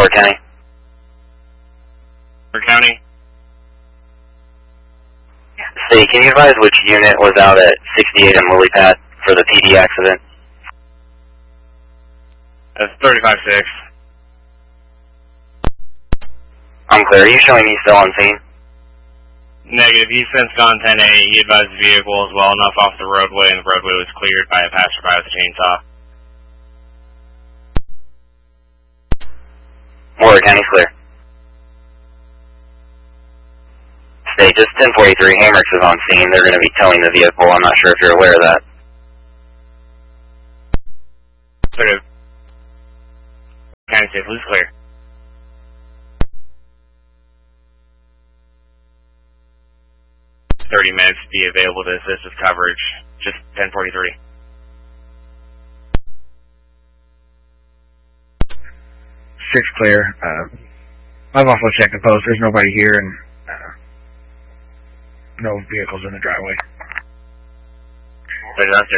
Moore County. Moore County. State, can you advise which unit was out at 68 and Lily Pad for the PD accident? That's 35-6. I'm clear. Are you showing me still on scene? Negative. He's since gone 10-8. He advised the vehicle was well enough off the roadway, and the roadway was cleared by a passerby with a chainsaw. Moore County clear. State, just 1043, Hammocks is on scene. They're going to be towing the vehicle. I'm not sure if you're aware of that. Sort of. County safe, loose clear. "30 minutes to be available to assist with coverage. Just 1043. Six clear. I've also checked the post. There's nobody here and no vehicles in the driveway.